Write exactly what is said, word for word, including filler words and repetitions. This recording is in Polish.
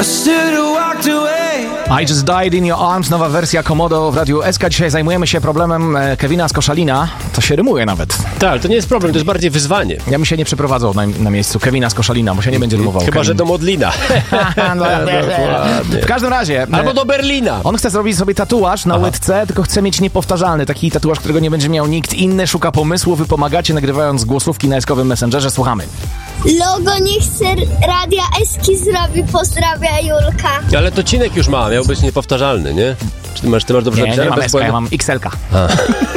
I Just Died in Your Arms, nowa wersja Komodo w Radiu S K. Dzisiaj zajmujemy się problemem Kevina z Koszalina. To się rymuje nawet. Tak, ale to nie jest problem, to jest bardziej wyzwanie. Ja bym się nie przeprowadzał na, na miejscu Kevina z Koszalina, bo się nie będzie rymował. Chyba, Kevin. że do Modlina. no, w każdym razie... Albo do Berlina. On chce zrobić sobie tatuaż na Aha. łydce, tylko chce mieć niepowtarzalny taki tatuaż, którego nie będzie miał nikt inny. Szuka pomysłu, wy pomagacie, nagrywając głosówki na eskowym Messengerze. Słuchamy. Logo niech se Radia Eski zrobi, pozdrawia Julka. Ale to Cinek już ma, miał być niepowtarzalny, nie? Czy ty masz, ty masz dobrze Nie, napisane? nie mam S K, ja mam X L K.